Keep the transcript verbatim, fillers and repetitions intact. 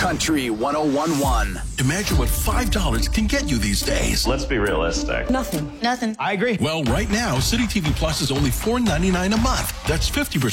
Country one oh one point one. Imagine what five dollars can get you these days. Let's be realistic. Nothing. Nothing. I agree. Well, right now, City T V Plus is only four ninety-nine a month. That's fifty percent